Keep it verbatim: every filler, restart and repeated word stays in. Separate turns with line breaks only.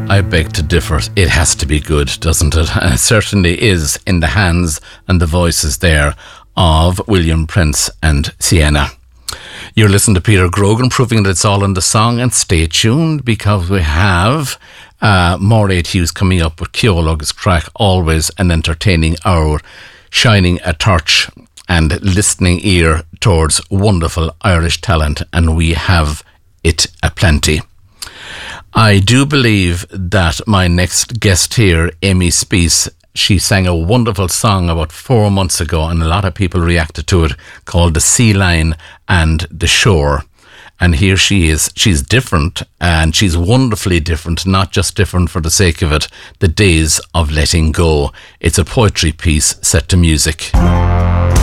I beg to differ. It has to be good, doesn't it? And it certainly is, in the hands and the voices there of William Prince and Sienna. You're listening to Peter Grogan, proving that it's all in the song, and stay tuned because we have uh, Maureen Hughes coming up with Ceolog's Crack, always an entertaining hour, shining a torch and listening ear towards wonderful Irish talent, and we have it aplenty. I do believe that my next guest here, Amy Speece, she sang a wonderful song about four months ago, and a lot of people reacted to it, called The Sea Line and the Shore. And here she is. She's different, and she's wonderfully different, not just different for the sake of it. The Days of Letting Go. It's a poetry piece set to music.